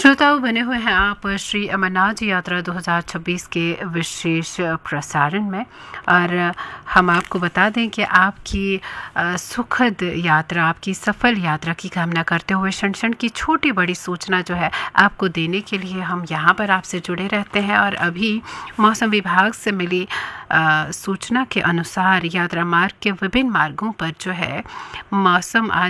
श्रोताओं बने हुए हैं आप श्री अमरनाथ जी यात्रा 2026 के विशेष प्रसारण में। और हम आपको बता दें कि आपकी सुखद यात्रा, आपकी सफल यात्रा की कामना करते हुए क्षण क्षण की छोटी बड़ी सूचना जो है आपको देने के लिए हम यहाँ पर आपसे जुड़े रहते हैं। और अभी मौसम विभाग से मिली सूचना के अनुसार यात्रा मार्ग के विभिन्न मार्गों पर जो है मौसम आज